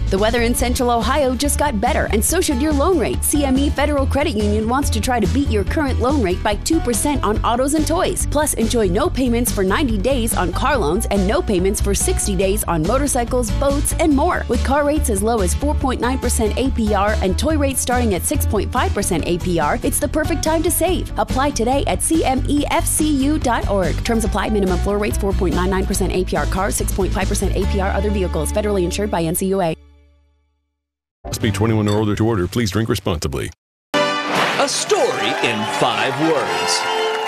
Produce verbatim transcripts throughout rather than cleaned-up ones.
The weather in Central Ohio just got better, and so should your loan rate. C M E Federal Credit Union wants to try to beat your current loan rate by two percent on autos and toys. Plus, enjoy no payments for ninety days on car loans and no payments for sixty days on motorcycles, boats, and more. With car rates as low as four point nine percent A P R and toy rates starting at six point five percent A P R, it's the perfect time to save. Apply today at C M E F C U dot org. Terms apply. Minimum floor rates four point nine nine percent A P R cars, six point five percent A P R other vehicles. Federally insured by N C U A. Must be twenty-one or older to order. Please drink responsibly. A story in five words.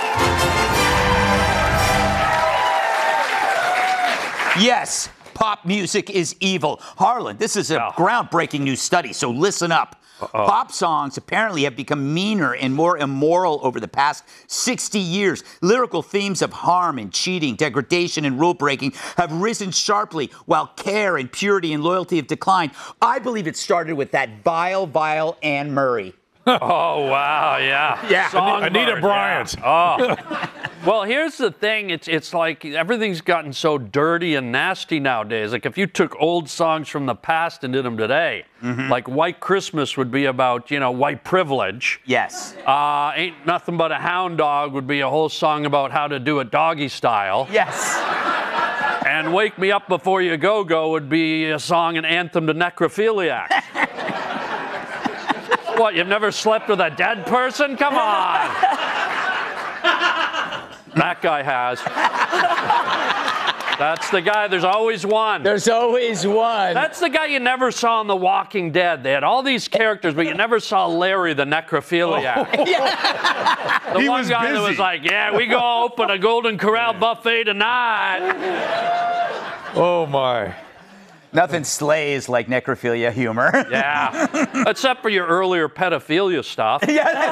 Yes, pop music is evil. Harlan, this is a Oh. groundbreaking new study, so listen up. Uh-oh. Pop songs apparently have become meaner and more immoral over the past sixty years. Lyrical themes of harm and cheating, degradation and rule breaking have risen sharply, while care and purity and loyalty have declined. I believe it started with that vile, vile Anne Murray. Oh, wow, yeah. Yeah. Songbird, Anita Bryant. Yeah. Oh. Well, here's the thing. It's it's like everything's gotten so dirty and nasty nowadays. Like if you took old songs from the past and did them today, Mm-hmm. like White Christmas would be about, you know, white privilege. Yes. Uh, Ain't Nothing But a Hound Dog would be a whole song about how to do it doggy style. Yes. And Wake Me Up Before You Go Go would be a song, an anthem to necrophiliacs. What, you've never slept with a dead person? Come on. That guy has. That's the guy. There's always one. There's always one. That's the guy you never saw in The Walking Dead. They had all these characters, but you never saw Larry the necrophiliac. Oh. The He one was guy that busy. was like, yeah, we go open a Golden Corral buffet tonight. Oh, my. Nothing slays like necrophilia humor. Yeah. Except for your earlier pedophilia stuff.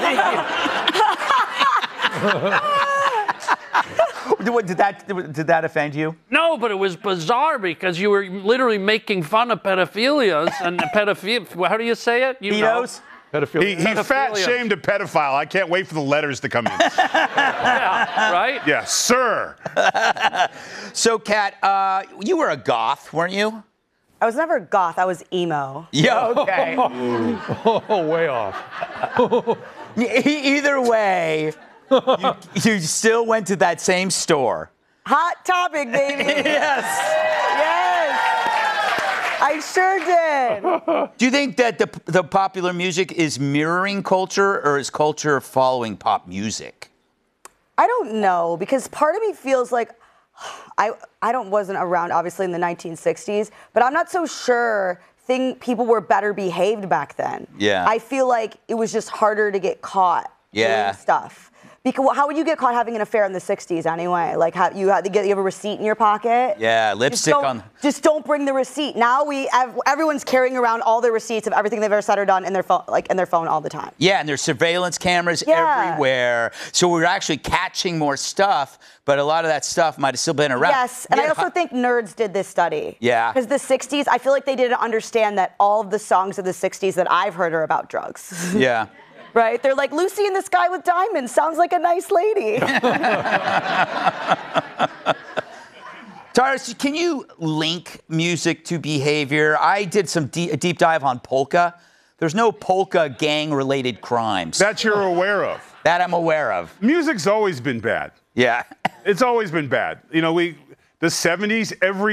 Did did that did that offend you? No, but it was bizarre because you were literally making fun of pedophilias and pedophilia. How do you say it? You know. Pedos? Pedophilia. He, he fat Pedophilia. shamed a pedophile. I can't wait for the letters to come in. Yeah, right? Yeah, sir. So, Kat, uh, you were a goth, weren't you? I was never goth. I was emo. Yeah. Okay. Oh, way off. E- either way, you, you still went to that same store. Hot topic, baby. Yes. Yes. I sure did. Do you think that the the popular music is mirroring culture, or is culture following pop music? I don't know, because part of me feels like I I don't wasn't around obviously in the nineteen sixties, but I'm not so sure thing people were better behaved back then. Yeah. I feel like it was just harder to get caught Yeah. doing stuff. Because how would you get caught having an affair in the sixties anyway? Like how you had to get you have a receipt in your pocket? Yeah, Just lipstick don't- on. Just don't bring the receipt. Now we have, everyone's carrying around all their receipts of everything they've ever said or done in their phone, like in their phone all the time. Yeah, and there's surveillance cameras Yeah. everywhere. So we're actually catching more stuff, but a lot of that stuff might have still been around. Yes, and I Yeah. also think Nerds did this study. Yeah. Because the sixties, I feel like they didn't understand that all of the songs of the sixties that I've heard are about drugs. Yeah. Right? They're like, Lucy in the Sky with Diamonds sounds like a nice lady. Tyrus, can you link music to behavior? I did some de- a deep dive on polka. There's no polka gang-related crimes. That you're aware of. That I'm aware of. Music's always been bad. Yeah. It's always been bad. You know, we the seventies, every